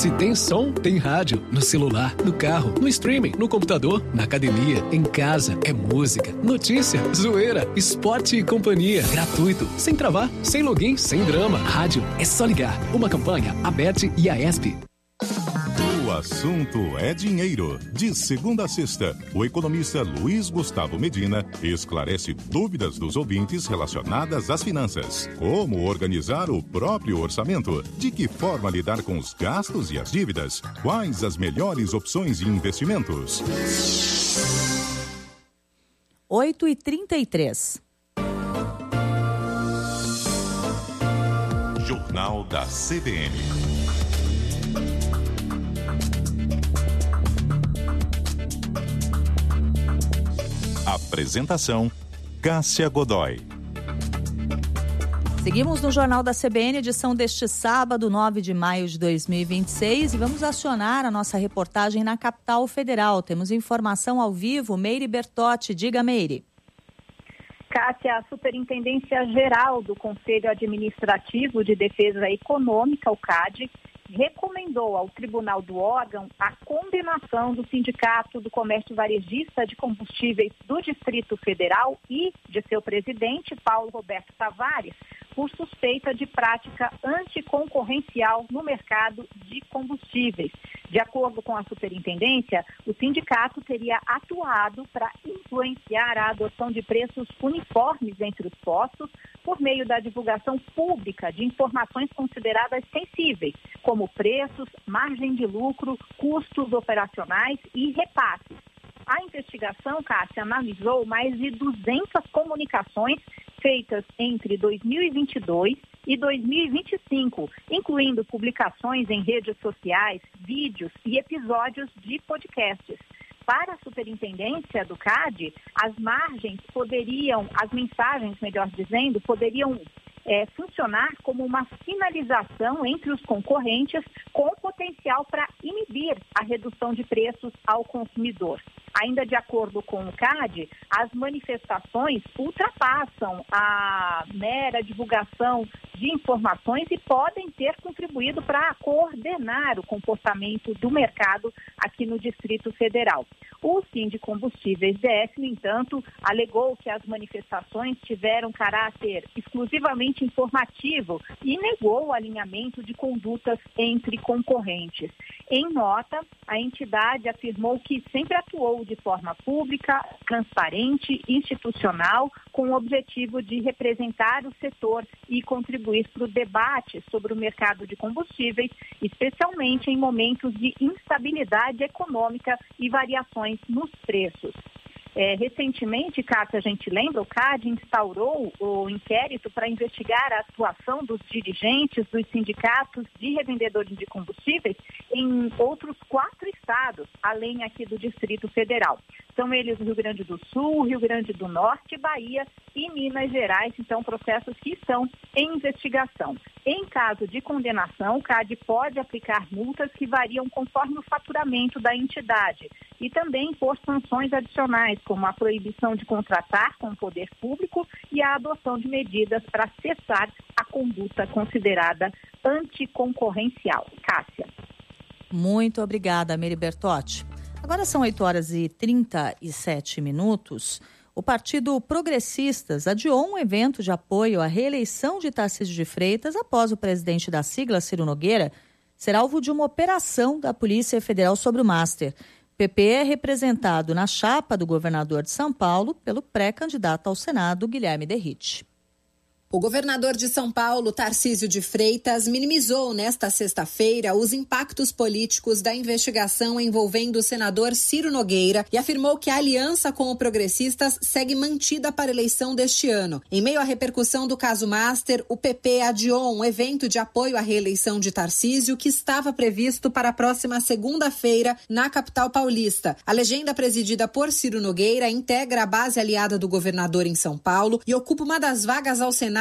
Se tem som, tem rádio. No celular, no carro, no streaming, no computador, na academia, em casa. É música, notícia, zoeira, esporte e companhia. Gratuito, sem travar, sem login, sem drama. Rádio é só ligar. Uma campanha, ABERT e AESP. O assunto é dinheiro. De segunda a sexta, o economista Luiz Gustavo Medina esclarece dúvidas dos ouvintes relacionadas às finanças. Como organizar o próprio orçamento? De que forma lidar com os gastos e as dívidas? Quais as melhores opções de investimentos? 8h33. Jornal da CBN. Apresentação: Cássia Godoy. Seguimos no Jornal da CBN, edição deste sábado, 9 de maio de 2026, e vamos acionar a nossa reportagem na capital federal. Temos informação ao vivo. Meire Bertotti, diga, Meire. Cássia, a Superintendência Geral do Conselho Administrativo de Defesa Econômica, o CAD, recomendou ao Tribunal do órgão a condenação do Sindicato do Comércio Varejista de Combustíveis do Distrito Federal e de seu presidente, Paulo Roberto Tavares, por suspeita de prática anticoncorrencial no mercado de combustíveis. De acordo com a superintendência, o sindicato teria atuado para influenciar a adoção de preços uniformes entre os postos por meio da divulgação pública de informações consideradas sensíveis, como preços, margem de lucro, custos operacionais e repasses. A investigação, Cássia, analisou mais de 200 comunicações feitas entre 2022 e 2025, incluindo publicações em redes sociais, vídeos e episódios de podcasts. Para a superintendência do CAD, as mensagens, melhor dizendo, poderiam funcionar como uma sinalização entre os concorrentes com potencial para inibir a redução de preços ao consumidor. Ainda de acordo com o CAD, as manifestações ultrapassam a mera divulgação de informações e podem ter contribuído para coordenar o comportamento do mercado aqui no Distrito Federal. O Sindicombustíveis DF, no entanto, alegou que as manifestações tiveram caráter exclusivamente informativo e negou o alinhamento de condutas entre concorrentes. Em nota, a entidade afirmou que sempre atuou de forma pública, transparente, institucional, com o objetivo de representar o setor e contribuir para o debate sobre o mercado de combustíveis, especialmente em momentos de instabilidade econômica e variações nos preços. Recentemente, Cássia, a gente lembra, o CAD instaurou o inquérito para investigar a atuação dos dirigentes dos sindicatos de revendedores de combustíveis em outros 4 estados, além aqui do Distrito Federal. São eles o Rio Grande do Sul, Rio Grande do Norte, Bahia e Minas Gerais, então processos que estão em investigação. Em caso de condenação, o CAD pode aplicar multas que variam conforme o faturamento da entidade e também impor sanções adicionais, como a proibição de contratar com o poder público e a adoção de medidas para cessar a conduta considerada anticoncorrencial. Cássia. Muito obrigada, Meire Bertotti. Agora são 8h37. O Partido Progressistas adiou um evento de apoio à reeleição de Tarcísio de Freitas após o presidente da sigla, Ciro Nogueira, ser alvo de uma operação da Polícia Federal sobre o Master. O PP é representado na chapa do governador de São Paulo pelo pré-candidato ao Senado, Guilherme Derrite. O governador de São Paulo, Tarcísio de Freitas, minimizou nesta sexta-feira os impactos políticos da investigação envolvendo o senador Ciro Nogueira e afirmou que a aliança com o Progressistas segue mantida para a eleição deste ano. Em meio à repercussão do caso Master, o PP adiou um evento de apoio à reeleição de Tarcísio que estava previsto para a próxima segunda-feira na capital paulista. A legenda presidida por Ciro Nogueira integra a base aliada do governador em São Paulo e ocupa uma das vagas ao Senado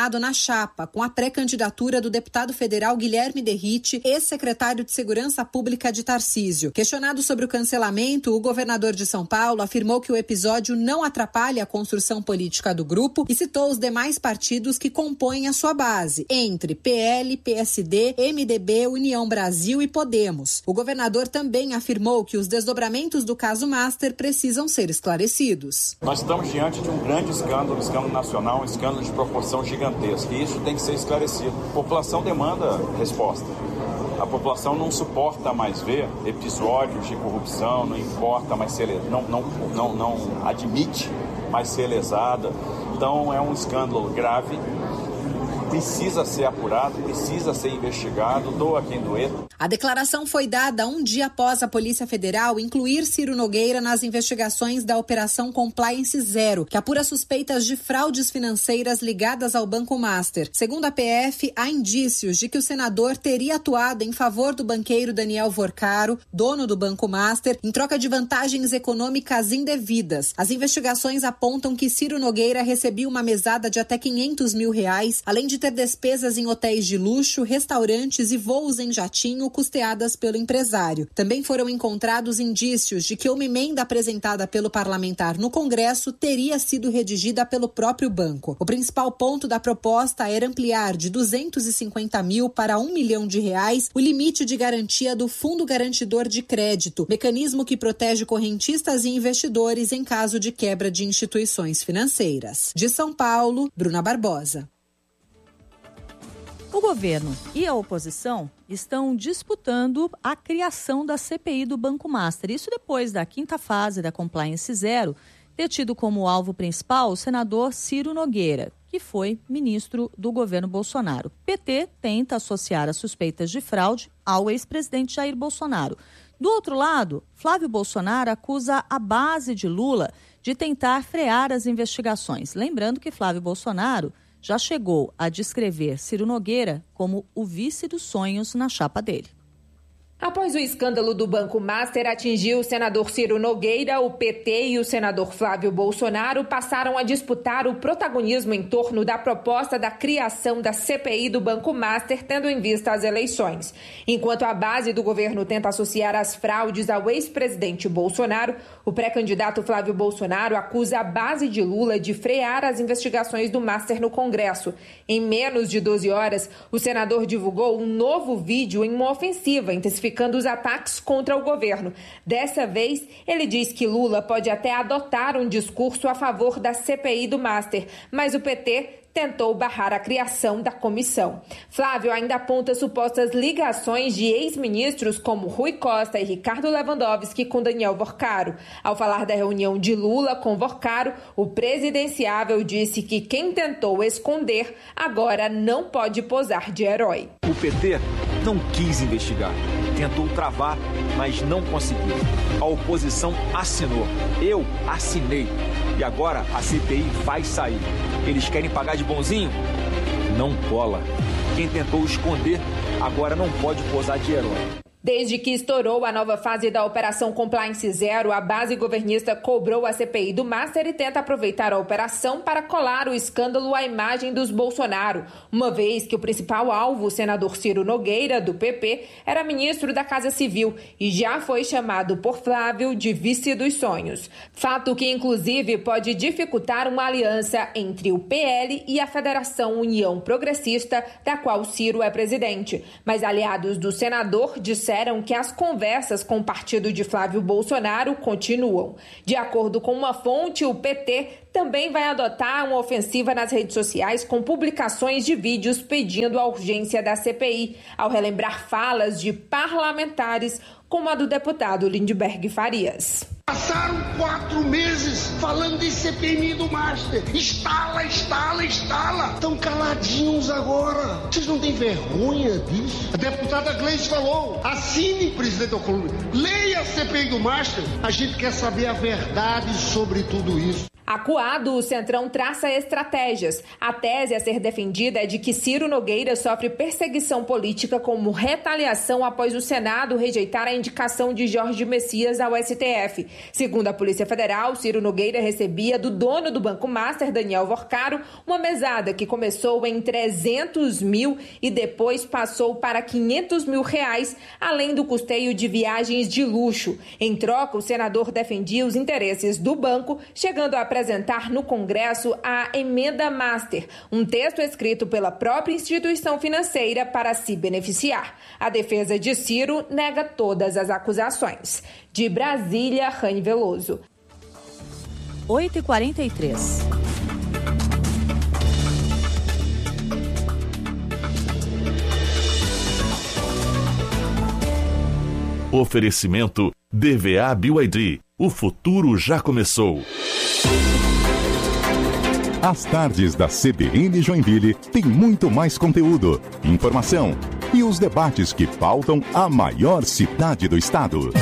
Senado na chapa, com a pré-candidatura do deputado federal Guilherme Derrite, ex-secretário de Segurança Pública de Tarcísio. Questionado sobre o cancelamento, o governador de São Paulo afirmou que o episódio não atrapalha a construção política do grupo e citou os demais partidos que compõem a sua base, entre PL, PSD, MDB, União Brasil e Podemos. O governador também afirmou que os desdobramentos do caso Master precisam ser esclarecidos. Nós estamos diante de um grande escândalo nacional, um escândalo de proporção gigantesca, e isso tem que ser esclarecido. A população demanda resposta. A população não suporta mais ver episódios de corrupção, não importa mais ser, não admite mais ser lesada. Então é um escândalo grave. Precisa ser apurado, precisa ser investigado, doa quem doer. A declaração foi dada um dia após a Polícia Federal incluir Ciro Nogueira nas investigações da Operação Compliance Zero, que apura suspeitas de fraudes financeiras ligadas ao Banco Master. Segundo a PF, há indícios de que o senador teria atuado em favor do banqueiro Daniel Vorcaro, dono do Banco Master, em troca de vantagens econômicas indevidas. As investigações apontam que Ciro Nogueira recebia uma mesada de até R$500 mil, além de ter despesas em hotéis de luxo, restaurantes e voos em jatinho custeadas pelo empresário. Também foram encontrados indícios de que uma emenda apresentada pelo parlamentar no Congresso teria sido redigida pelo próprio banco. O principal ponto da proposta era ampliar de R$250 mil para R$1 milhão o limite de garantia do Fundo Garantidor de Crédito, mecanismo que protege correntistas e investidores em caso de quebra de instituições financeiras. De São Paulo, Bruna Barbosa. O governo e a oposição estão disputando a criação da CPI do Banco Master. Isso depois da quinta fase da Compliance Zero ter tido como alvo principal o senador Ciro Nogueira, que foi ministro do governo Bolsonaro. O PT tenta associar as suspeitas de fraude ao ex-presidente Jair Bolsonaro. Do outro lado, Flávio Bolsonaro acusa a base de Lula de tentar frear as investigações. Lembrando que Flávio Bolsonaro já chegou a descrever Ciro Nogueira como o vice dos sonhos na chapa dele. Após o escândalo do Banco Master atingir o senador Ciro Nogueira, o PT e o senador Flávio Bolsonaro passaram a disputar o protagonismo em torno da proposta da criação da CPI do Banco Master, tendo em vista as eleições. Enquanto a base do governo tenta associar as fraudes ao ex-presidente Bolsonaro, o pré-candidato Flávio Bolsonaro acusa a base de Lula de frear as investigações do Master no Congresso. Em menos de 12 horas, o senador divulgou um novo vídeo em uma ofensiva, intensificando os ataques contra o governo. Dessa vez, ele diz que Lula pode até adotar um discurso a favor da CPI do Master, mas o PT tentou barrar a criação da comissão. Flávio ainda aponta supostas ligações de ex-ministros como Rui Costa e Ricardo Lewandowski com Daniel Vorcaro. Ao falar da reunião de Lula com Vorcaro, o presidenciável disse que quem tentou esconder agora não pode posar de herói. O PT não quis investigar, tentou travar, mas não conseguiu. A oposição assinou, eu assinei. E agora a CPI vai sair. Eles querem pagar de bonzinho? Não cola. Quem tentou esconder, agora não pode posar de herói. Desde que estourou a nova fase da Operação Compliance Zero, a base governista cobrou a CPI do Master e tenta aproveitar a operação para colar o escândalo à imagem dos Bolsonaro, uma vez que o principal alvo, o senador Ciro Nogueira, do PP, era ministro da Casa Civil e já foi chamado por Flávio de vice dos sonhos. Fato que, inclusive, pode dificultar uma aliança entre o PL e a Federação União Progressista, da qual Ciro é presidente. Mas aliados do senador disseram que as conversas com o partido de Flávio Bolsonaro continuam. De acordo com uma fonte, o PT também vai adotar uma ofensiva nas redes sociais com publicações de vídeos pedindo a urgência da CPI, ao relembrar falas de parlamentares como a do deputado Lindbergh Farias. Passaram 4 meses falando de CPMI do Master. Estala. Estão caladinhos agora. Vocês não têm vergonha disso? A deputada Gleice falou, assine, presidente Alcolumbre, leia a CPI do Master. A gente quer saber a verdade sobre tudo isso. Acuado, o Centrão traça estratégias. A tese a ser defendida é de que Ciro Nogueira sofre perseguição política como retaliação após o Senado rejeitar a indicação de Jorge Messias ao STF. Segundo a Polícia Federal, Ciro Nogueira recebia do dono do Banco Master, Daniel Vorcaro, uma mesada que começou em 300 mil e depois passou para 500 mil reais, além do custeio de viagens de luxo. Em troca, o senador defendia os interesses do banco, chegando a apresentar no Congresso a Emenda Master, um texto escrito pela própria instituição financeira para se beneficiar. A defesa de Ciro nega todas as acusações. De Brasília, Rani Veloso. 8h43. Oferecimento DVA BYD. O futuro já começou. As tardes da CBN Joinville tem muito mais conteúdo, informação e os debates que pautam a maior cidade do estado.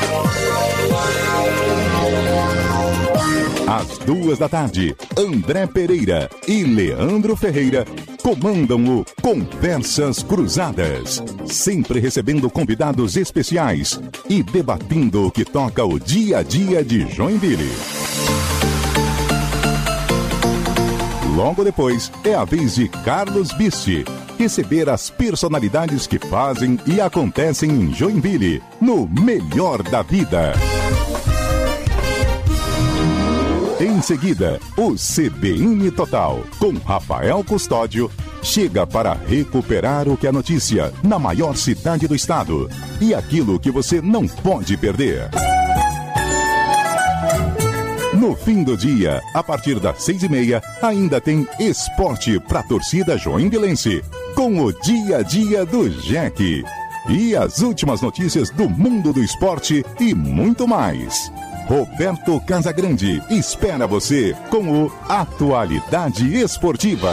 Às 14h, André Pereira e Leandro Ferreira comandam o Conversas Cruzadas, sempre recebendo convidados especiais e debatendo o que toca o dia a dia de Joinville. Logo depois, é a vez de Carlos Bisti receber as personalidades que fazem e acontecem em Joinville, no Melhor da Vida. Em seguida, o CBN Total, com Rafael Custódio, chega para recuperar o que é notícia na maior cidade do estado e aquilo que você não pode perder. No fim do dia, a partir das 6h30, ainda tem esporte para a torcida joinvilense, com o dia a dia do Jack. E as últimas notícias do mundo do esporte e muito mais. Roberto Casagrande espera você com o Atualidade Esportiva.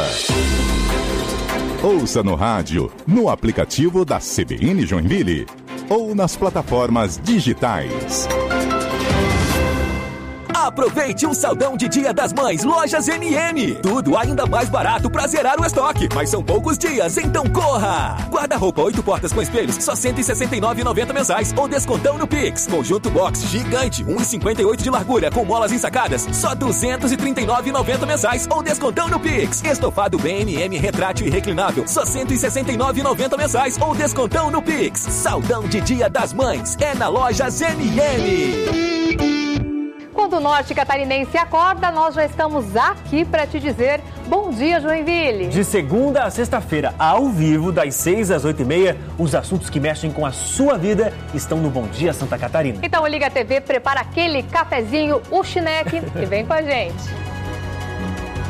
Ouça no rádio, no aplicativo da CBN Joinville ou nas plataformas digitais. Aproveite o saldão de Dia das Mães Lojas NN. Tudo ainda mais barato pra zerar o estoque. Mas são poucos dias, então corra! Guarda-roupa 8 portas com espelhos, só R$ 169,90 mensais. Ou descontão no Pix. Conjunto box gigante, 1,58 de largura, com molas ensacadas, só R$ 239,90 mensais. Ou descontão no Pix. Estofado BNM retrátil e reclinável, só R$ 169,90 mensais. Ou descontão no Pix. Saldão de Dia das Mães é na Lojas NN. Quando o norte catarinense acorda, nós já estamos aqui para te dizer bom dia, Joinville. De segunda a sexta-feira, ao vivo, das 6 às 8h30, os assuntos que mexem com a sua vida estão no Bom Dia Santa Catarina. Então liga a TV, prepara aquele cafezinho, o chineque e vem com a gente.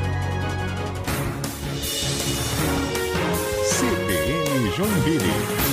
CBN Joinville.